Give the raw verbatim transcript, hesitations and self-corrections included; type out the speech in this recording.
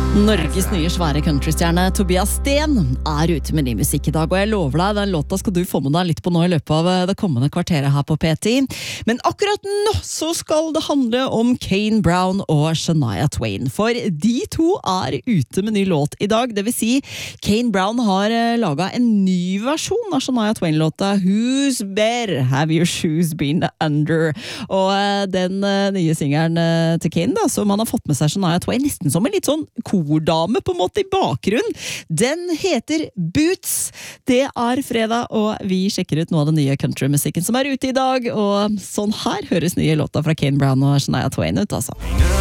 Norges nye svære countrystjerne Tobias Sten er ute med ny musikk i dag, og jeg lover deg, den låta skal du få med deg litt på nå i løpet av det kommende kvarteret her på P ti. Men akkurat nå så skal det handle om Kane Brown og Shania Twain, for de to er ute med ny låt i dag. Det vil si, Kane Brown har laget en ny versjon av Shania Twain-låta Who's Better Have Your Shoes Been Under? Og den nye singeren til Kane da, som han har fått med seg Shania Twain, nesten som en litt sånn kordame på en måte i bakgrunn. Den heter Boots. Det er fredag, og vi sjekker ut noe av den nye countrymusikken som er ute i dag, og sånn her høres nye låta fra Kane Brown og Shania Twain ut, altså.